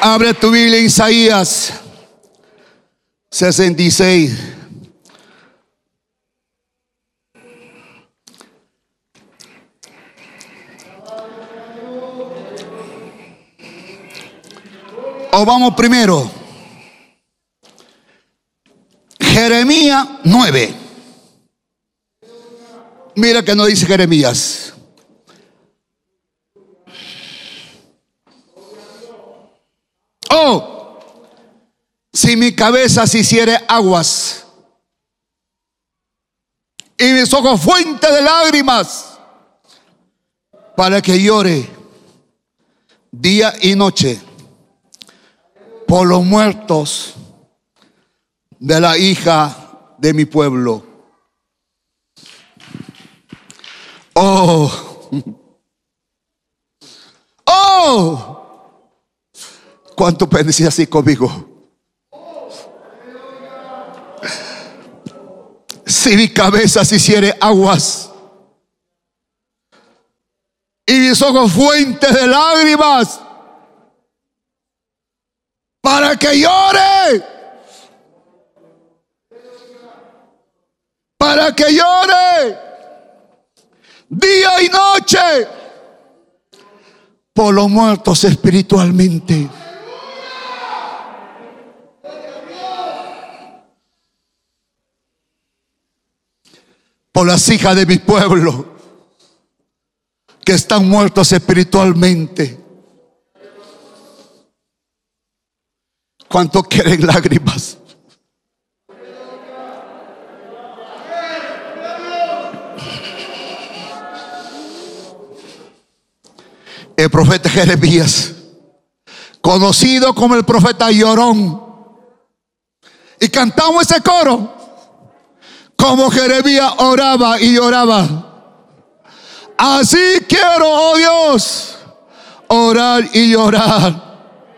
Abre tu Biblia en Isaías 66. O vamos primero. Jeremías 9. Mira que no dice Jeremías. Oh, si mi cabeza se hiciere aguas y mis ojos fuente de lágrimas, para que llore día y noche por los muertos de la hija de mi pueblo. Oh, oh, ¿cuánto pueden decir así conmigo? Si mi cabeza se hiciere aguas y mis ojos fuentes de lágrimas, para que llore, para que llore día y noche por los muertos espiritualmente. Por las hijas de mi pueblo que están muertos espiritualmente. ¿Cuánto quieren lágrimas? El profeta Jeremías, conocido como el profeta llorón, y cantamos ese coro. Como Jeremías oraba y lloraba, así quiero, oh Dios, orar y llorar.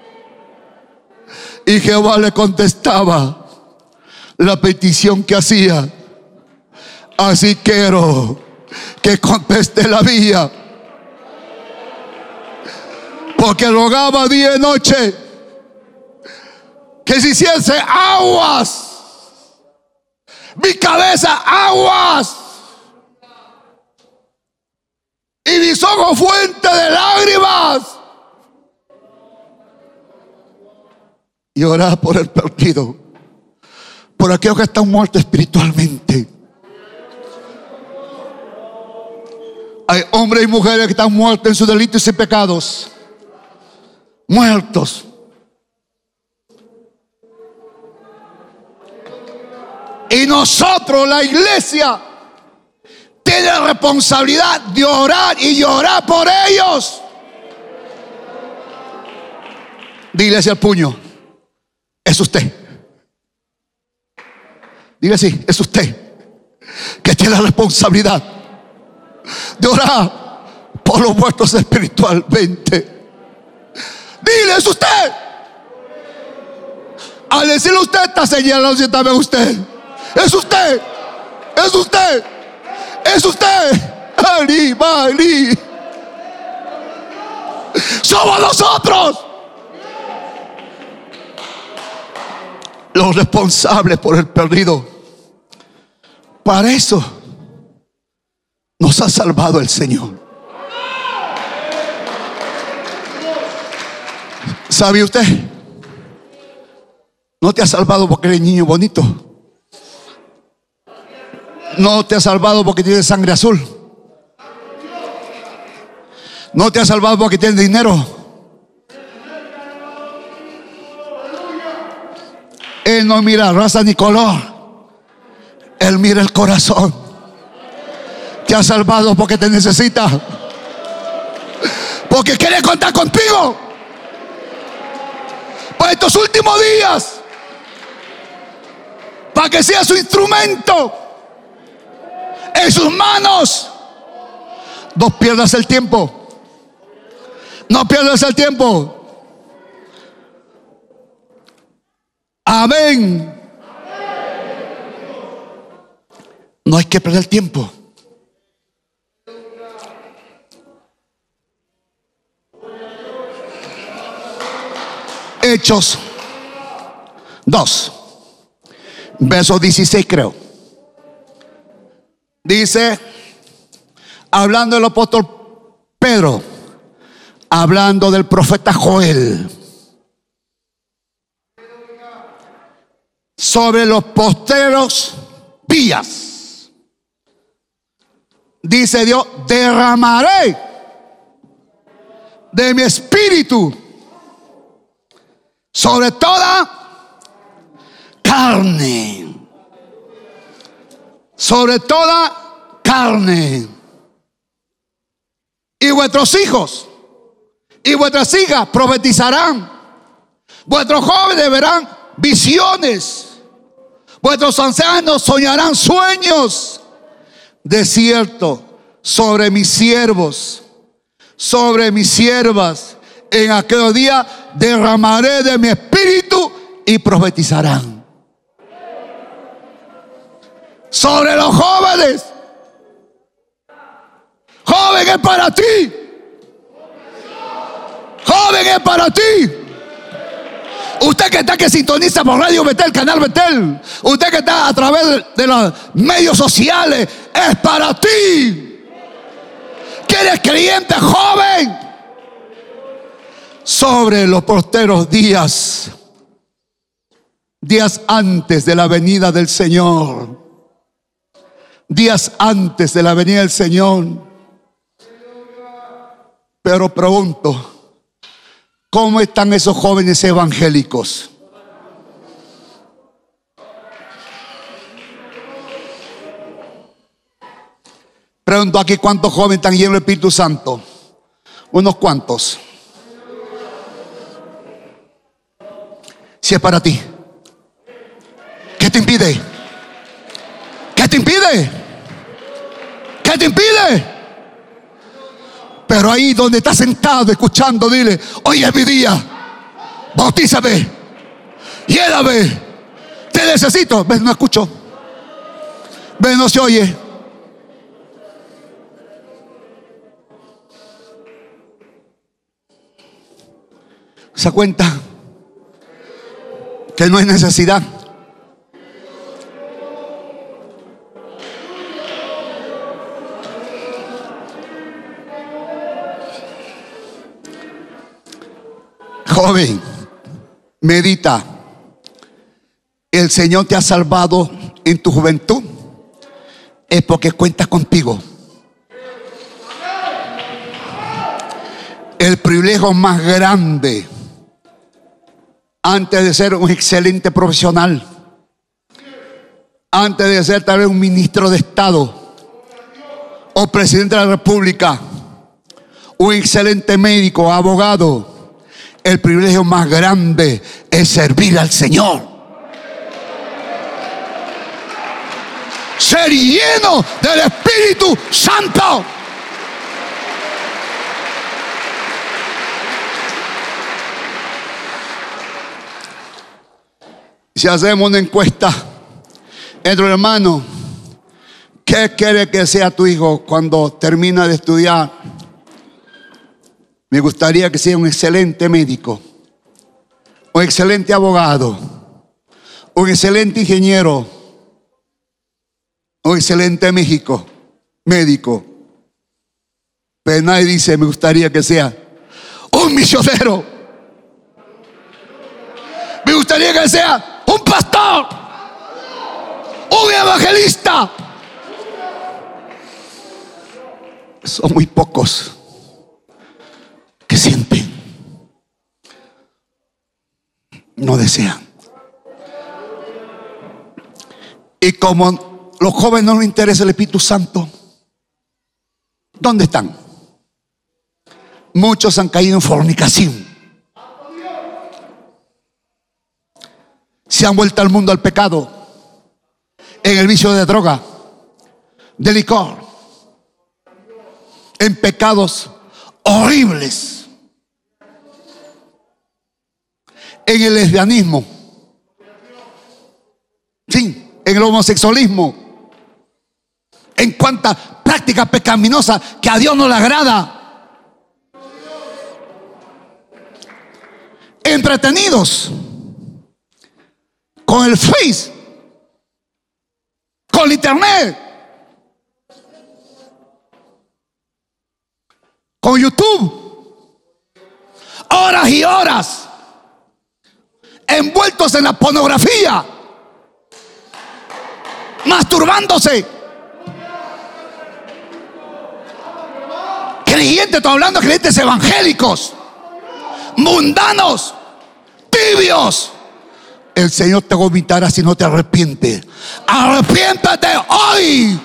Y Jehová le contestaba la petición que hacía. Así quiero que conteste la mía, porque rogaba día y noche que se hiciese aguas mi cabeza, aguas, y mis ojos fuente de lágrimas, y orar por el perdido, por aquellos que están muertos espiritualmente. Hay hombres y mujeres que están muertos en sus delitos y pecados, muertos. Y nosotros, la iglesia, tiene la responsabilidad de orar y llorar por ellos. Dile hacia el puño: es usted. Dile así: es usted que tiene la responsabilidad de orar por los muertos espiritualmente. Dile: es usted. Al decirle usted, está señalando si también usted. Es usted, es usted, es usted. Ali, Ali. Somos nosotros los responsables por el perdido. Para eso nos ha salvado el Señor. ¿Sabe usted? No te ha salvado porque eres niño bonito. No te ha salvado porque tienes sangre azul. No te ha salvado porque tienes dinero. Él no mira raza ni color. Él mira el corazón. Te ha salvado porque te necesita, porque quiere contar contigo para estos últimos días, para que sea su instrumento en sus manos. No pierdas el tiempo. No pierdas el tiempo. Amén. No hay que perder el tiempo. Hechos 2, verso 16 creo. Dice, hablando el apóstol Pedro, hablando del profeta Joel, sobre los postreros días, dice Dios, derramaré de mi espíritu sobre toda carne. Sobre toda carne. Y vuestros hijos y vuestras hijas profetizarán. Vuestros jóvenes verán visiones. Vuestros ancianos soñarán sueños. De cierto, sobre mis siervos, sobre mis siervas, en aquel día derramaré de mi espíritu y profetizarán. Sobre los jóvenes. Joven es para ti. Joven es para ti. Usted que está, que sintoniza por Radio Betel, Canal Betel. Usted que está a través de los medios sociales, es para ti. Que eres creyente joven. Sobre los posteros días, días antes de la venida del Señor. Días antes de la venida del Señor. Pero pregunto, ¿cómo están esos jóvenes evangélicos? Pregunto aquí, ¿cuántos jóvenes están llenos del Espíritu Santo? Unos cuantos. Si es para ti, ¿qué te impide? ¿Qué te impide? ¿Qué te impide? Pero ahí donde estás sentado escuchando, dile, hoy es mi día. Bautízame. Llévame. Te necesito. ¿Ves? No escucho. ¿Ves? No se oye. ¿Se da cuenta que no hay necesidad? Joven, medita. El Señor te ha salvado en tu juventud, es porque cuenta contigo. El privilegio más grande, antes de ser un excelente profesional, antes de ser tal vez un ministro de Estado o presidente de la República, un excelente médico, abogado, el privilegio más grande es servir al Señor. Ser lleno del Espíritu Santo. Si hacemos una encuesta entre hermanos, ¿qué quiere que sea tu hijo cuando termina de estudiar? Me gustaría que sea un excelente médico, un excelente abogado, un excelente ingeniero, un excelente médico. Pero nadie dice, me gustaría que sea un misionero. Me gustaría que sea un pastor, un evangelista. Son muy pocos que sienten, no desean. Y como los jóvenes no les interesa el Espíritu Santo, ¿dónde están? Muchos han caído en fornicación. Se han vuelto al mundo al pecado, en el vicio de droga, de licor, en pecados horribles, en el lesbianismo, sí, en el homosexualismo, en cuantas prácticas pecaminosas que a Dios no le agrada, en entretenidos con el Face, con el internet, con YouTube, horas y horas envueltos en la pornografía, masturbándose. Creyentes, estoy hablando de creyentes evangélicos, mundanos, tibios. El Señor te vomitará si no te arrepientes. Arrepiéntate hoy.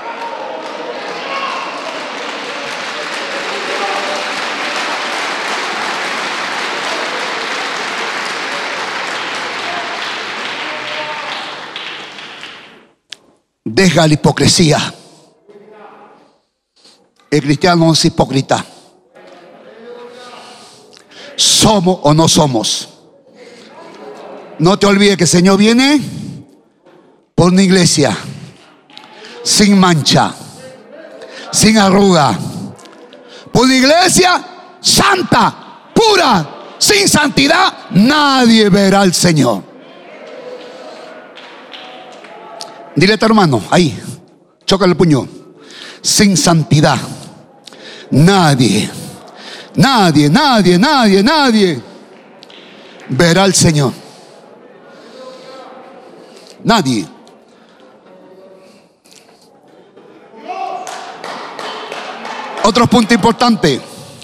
Deja la hipocresía. El cristiano no es hipócrita. Somos o no somos. No te olvides que el Señor viene por una iglesia sin mancha, sin arruga, por una iglesia santa, pura. Sin santidad nadie verá al Señor. Dile a tu hermano, ahí, chócale el puño. Sin santidad nadie verá al Señor. Nadie. Otro punto importante.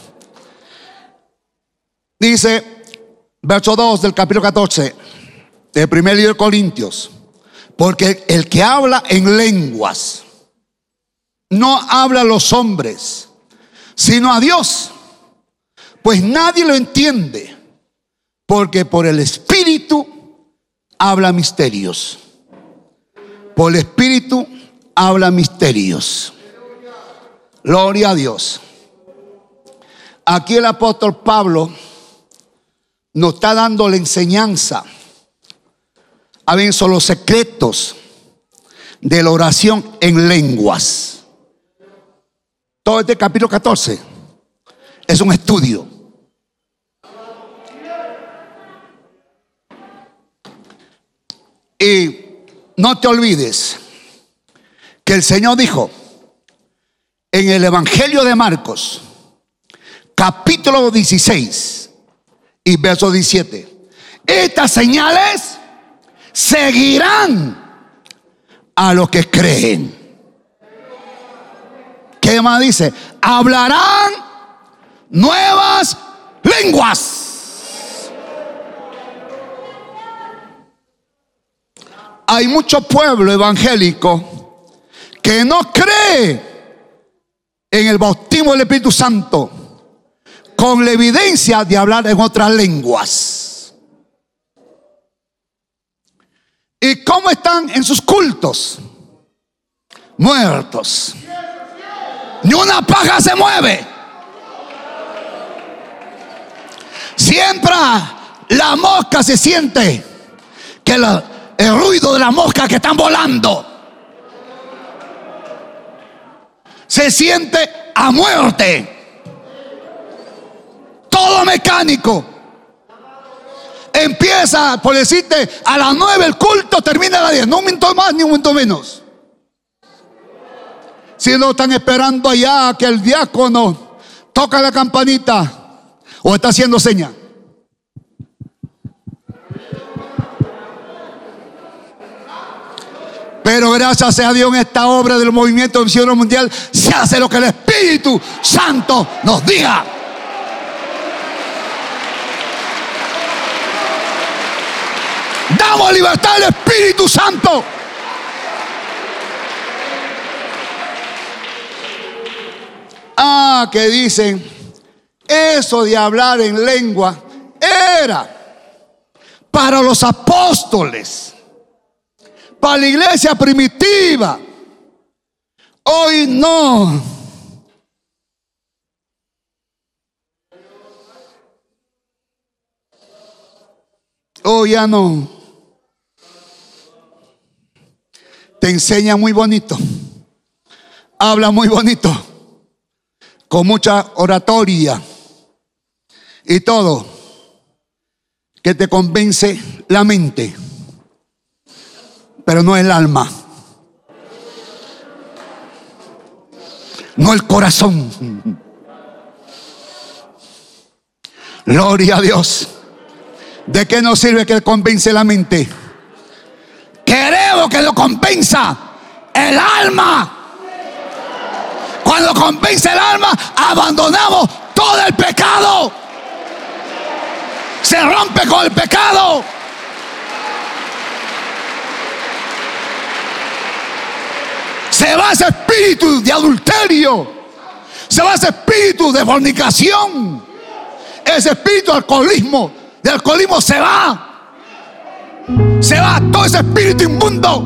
Dice, verso 2 del capítulo 14 del primer libro de Corintios: porque el que habla en lenguas no habla a los hombres, sino a Dios, pues nadie lo entiende, porque por el Espíritu habla misterios. Por el Espíritu habla misterios. Gloria a Dios. Aquí el apóstol Pablo nos está dando la enseñanza, a ver, son los secretos de la oración en lenguas. Todo este capítulo 14 es un estudio. Y no te olvides que el Señor dijo en el Evangelio de Marcos, capítulo 16 y verso 17: estas señales seguirán a los que creen. ¿Qué más dice? Hablarán nuevas lenguas. Hay mucho pueblo evangélico que no cree en el bautismo del Espíritu Santo con la evidencia de hablar en otras lenguas. ¿Y cómo están en sus cultos? Muertos. Ni una paja se mueve. Siempre la mosca se siente que el ruido de la mosca que están volando se siente a muerte. Todo mecánico. Empieza, por decirte, a las 9 el culto, termina a las 10. No un minuto más ni un minuto menos. Si no están esperando allá que el diácono toca la campanita o está haciendo señas. Pero gracias a Dios en esta obra del movimiento misionero mundial se hace lo que el Espíritu Santo nos diga. Damos libertad al Espíritu Santo. Que dicen, eso de hablar en lengua era para los apóstoles, para la iglesia primitiva. Hoy no. Hoy ya no. Te enseña muy bonito, habla muy bonito, con mucha oratoria y todo, que te convence la mente, pero no el alma, no el corazón. Gloria a Dios. ¿De qué nos sirve que convence la mente? Queremos que lo convenza el alma. Cuando convence el alma, abandonamos todo el pecado. Se rompe con el pecado. Se va ese espíritu de adulterio. Se va ese espíritu de fornicación. Ese espíritu de alcoholismo. De alcoholismo se va. Se va todo ese espíritu inmundo.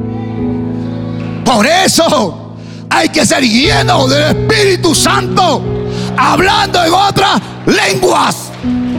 Por eso hay que ser lleno del Espíritu Santo, hablando en otras lenguas.